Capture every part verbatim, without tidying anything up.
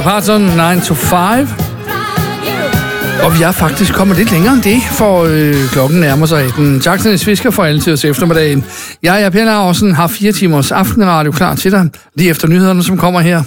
Dolly Parton, nine to five. Og vi er faktisk kommet lidt længere end det, for øh, klokken nærmer sig atten. Tak til Niels Fisker for alle tiders eftermiddagen. Jeg er Per Laursen, har fire timers aftenradio klar til dig, lige efter nyhederne, som kommer her.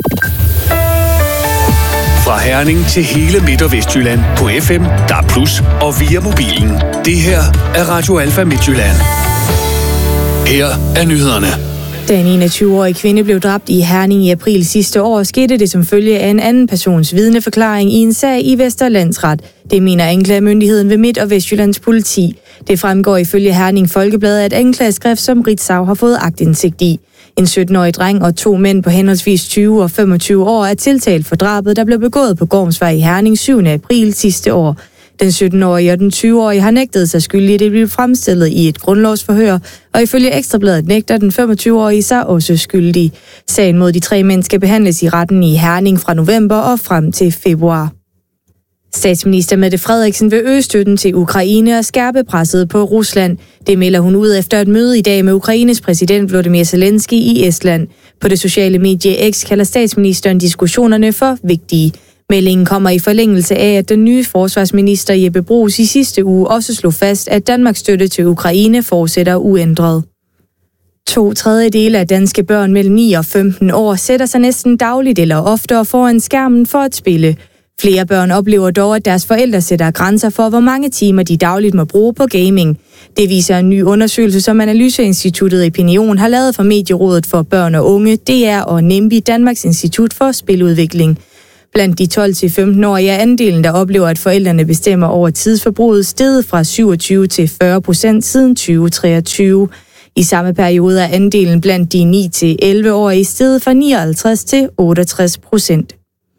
Fra Herning til hele Midt- og Vestjylland på F M, D A B plus, og via mobilen. Det her er Radio Alfa Midtjylland. Her er nyhederne. Da en enogtyve-årig kvinde blev dræbt i Herning i april sidste år, skete det som følge af en anden persons vidneforklaring i en sag i Vesterlandsret. Det mener anklagemyndigheden ved Midt- og Vestjyllands politi. Det fremgår ifølge Herning Folkeblad af et anklageskrift, som Ritzau har fået aktindsigt i. En sytten-årig dreng og to mænd på henholdsvis tyve og femogtyve år er tiltalt for drabet, der blev begået på Gormsvej i Herning syvende april sidste år. Den sytten-årige og den tyve-årige har nægtet sig skyldige. Det blev fremstillet i et grundlovsforhør, og ifølge Ekstrabladet nægter den femogtyve-årige sig også skyldig. Sagen mod de tre mænd skal behandles i retten i Herning fra november og frem til februar. Statsminister Mette Frederiksen vil øge støtten til Ukraine og skærpe presset på Rusland. Det melder hun ud efter et møde i dag med Ukraines præsident Volodymyr Zelensky i Estland. På det sociale medie X kalder statsministeren diskussionerne for vigtige. Meldingen kommer i forlængelse af, at den nye forsvarsminister Jeppe Bruus i sidste uge også slog fast, at Danmarks støtte til Ukraine fortsætter uændret. To tredjedele af danske børn mellem ni og femten år sætter sig næsten dagligt eller oftere foran skærmen for at spille. Flere børn oplever dog, at deres forældre sætter grænser for, hvor mange timer de dagligt må bruge på gaming. Det viser en ny undersøgelse, som Analyseinstituttet Opinion har lavet for Medierådet for Børn og Unge, D R og NIMBY, Danmarks Institut for Spiludvikling. Blandt de tolv til femten-årige er andelen, der oplever, at forældrene bestemmer over tidsforbruget, steget fra syvogtyve til fyrre procent siden tyve treogtyve. I samme periode er andelen blandt de ni til elleve-årige steget fra nioghalvtreds til otteogtres procent.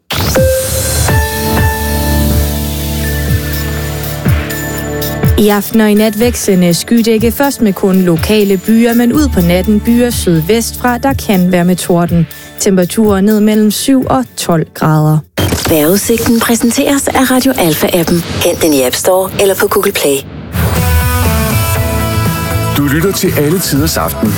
I aften og i nat vekslende skydække, først med kun lokale byer, men ud på natten byer sydvestfra, der kan være med torden. Temperaturer ned mellem syv og tolv grader. Vejrudsigten præsenteres af Radio Alfa-appen. Hent den i App Store eller på Google Play. Du lytter til Alle Tiders Aften